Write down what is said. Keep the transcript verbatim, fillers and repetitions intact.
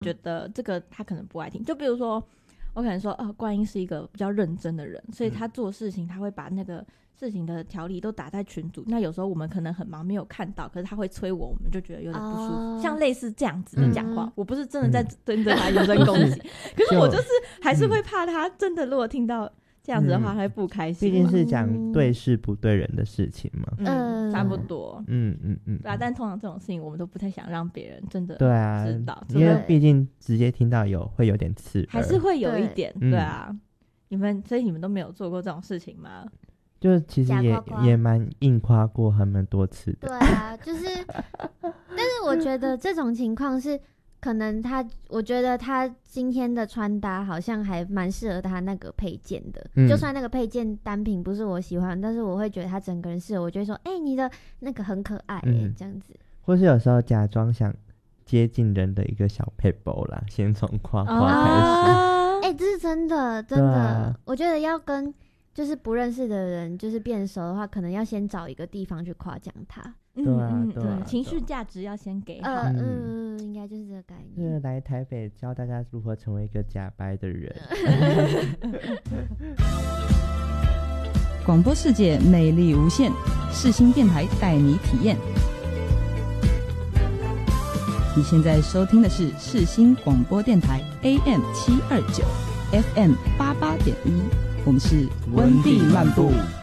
觉得这个他可能不爱听。就比如说我可能说呃，冠英是一个比较认真的人，所以他做事情他会把那个事情的条理都打在群组，那有时候我们可能很忙没有看到，可是他会催我，我们就觉得有点不舒服、哦、像类似这样子的讲话、嗯、我不是真的在针对他人身攻击、嗯、可是我就是还是会怕他真的如果听到这样子的话、嗯、他会不开心， 毕竟是讲对事不对人的事情嘛。 嗯，差不多。 嗯嗯嗯， 对啊，但通常这种事情我们都不太想让别人真的对啊知道， 因为毕竟直接听到有会有点刺耳， 还是会有一点。 对, 对啊、 嗯、 你们所以你们都没有做过这种事情吗？ 就其实也夸夸也蛮硬夸过他们多次的。 对啊，就是但是我觉得这种情况是可能他我觉得他今天的穿搭好像还蛮适合他那个配件的、嗯、就算那个配件单品不是我喜欢，但是我会觉得他整个人适合，我就会说哎、欸，你的那个很可爱耶、欸嗯、这样子。 或是有时候假装想接近人的一个小撇步啦，先从夸夸开始。 哎、欸，这是真的真的、 啊、 我觉得要跟就是不认识的人就是变熟的话，可能要先找一个地方去夸奖他。 对啊、嗯、对, 啊对，情绪价值要先给好。 呃嗯，应该就是这个概念。 就是来台北教大家如何成为一个假掰的人。 广播世界魅力无限，世新电台带你体验。你现在收听的是世新广播电台 A M 七二九 F M 八八点一，我们是温蒂漫步。